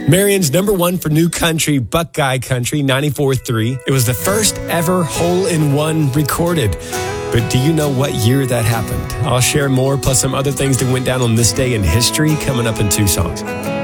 Marion's number one for new country, Buckeye Country, 94.3. It was the first ever hole-in-one recorded. But do you know what year that happened? I'll share more, plus some other things that went down on this day in history coming up in 2 songs.